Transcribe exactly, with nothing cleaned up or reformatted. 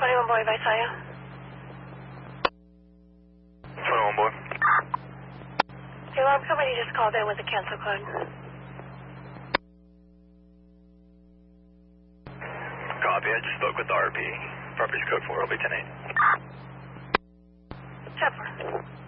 twenty-one boy, Visalia. twenty-one boy. The alarm company just called in with a cancel code. Copy, I just spoke with the R P. Property's code four, will be ten eight. ten four.